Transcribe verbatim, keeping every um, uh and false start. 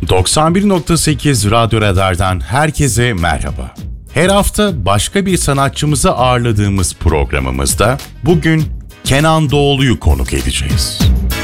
doksan bir nokta sekiz Radyo Radar'dan herkese merhaba. Her hafta başka bir sanatçımızı ağırladığımız programımızda bugün Kenan Doğulu'yu konuk edeceğiz.